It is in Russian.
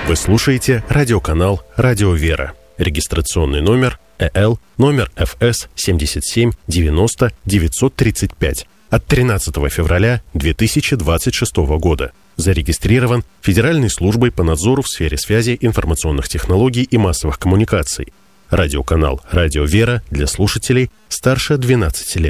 Вы слушаете радиоканал «Радио Вера». Регистрационный номер ЭЛ, номер ФС 77 90 935 от 13 февраля 2026 года. Зарегистрирован Федеральной службой по надзору в сфере связи, информационных технологий и массовых коммуникаций. Радиоканал «Радио Вера» для слушателей старше 12 лет.